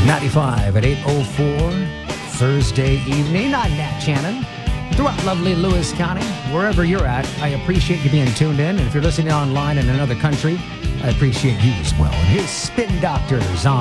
95 at 8:04 Thursday evening. I'm Nat Shannon. Throughout lovely Lewis County, wherever you're at, I appreciate you being tuned in. And if you're listening online in another country, I appreciate you as well. And here's Spin Doctors on